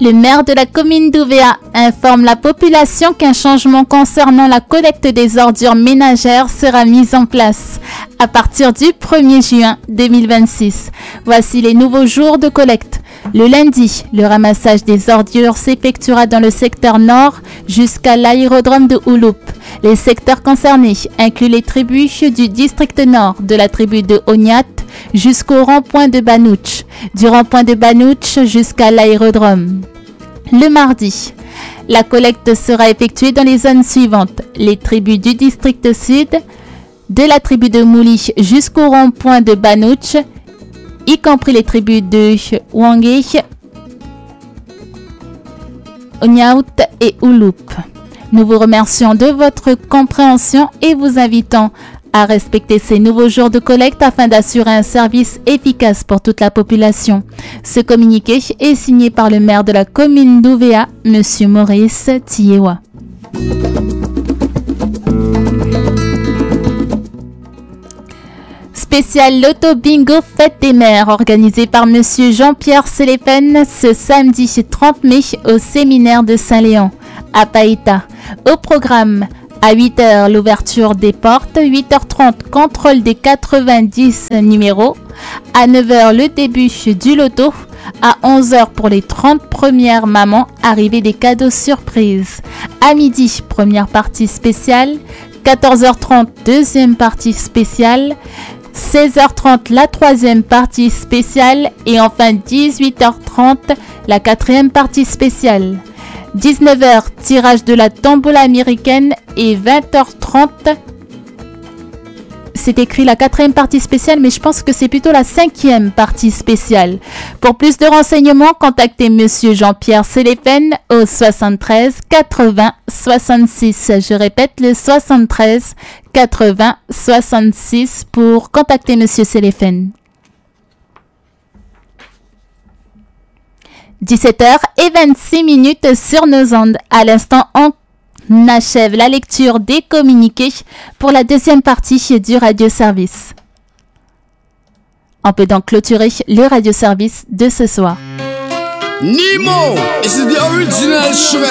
Le maire de la commune d'Ouvéa informe la population qu'un changement concernant la collecte des ordures ménagères sera mis en place à partir du 1er juin 2026. Voici les nouveaux jours de collecte. Le lundi, le ramassage des ordures s'effectuera dans le secteur nord jusqu'à l'aérodrome de Ouloup. Les secteurs concernés incluent les tribus du district nord de la tribu de Ognat jusqu'au rond-point de Banouch, du rond-point de Banouch jusqu'à l'aérodrome. Le mardi, la collecte sera effectuée dans les zones suivantes. Les tribus du district sud, de la tribu de Mouli jusqu'au rond-point de Banouch, y compris les tribus de Wangé, Ognaout et Ouloup. Nous vous remercions de votre compréhension et vous invitons à respecter ces nouveaux jours de collecte afin d'assurer un service efficace pour toute la population. Ce communiqué est signé par le maire de la commune d'Ouvéa, M. Maurice Tiewa. Spécial Loto Bingo Fête des Mères organisé par M. Jean-Pierre Séléphène ce samedi 30 mai au séminaire de Saint-Léon à Païta. Au programme, à 8h, l'ouverture des portes, 8h30, contrôle des 90 numéros, à 9h, le début du loto, à 11h pour les 30 premières mamans, arrivée des cadeaux surprises. À midi, première partie spéciale, 14h30, deuxième partie spéciale, 16h30, la troisième partie spéciale et enfin 18h30, la quatrième partie spéciale. 19h, tirage de la tombola américaine et 20h30, c'est écrit la quatrième partie spéciale, mais je pense que c'est plutôt la cinquième partie spéciale. Pour plus de renseignements, contactez Monsieur Jean-Pierre Séléphène au 73 80 66. Je répète, le 73 80 66 pour contacter Monsieur Séléphène. 17h26 sur nos ondes. À l'instant, on achève la lecture des communiqués pour la deuxième partie du radioservice. On peut donc clôturer le radioservice de ce soir. Nemo, it's the original Sugar